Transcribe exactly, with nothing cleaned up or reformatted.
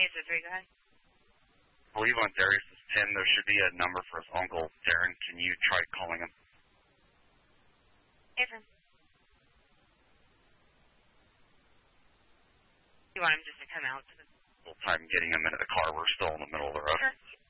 eight zero three, go ahead. I believe on Darius' pin there should be a number for his uncle, Darren. Can you try calling him? Affirm. You want him just to come out to the... Full time getting him into the car. We're still in the middle of the road. Sure.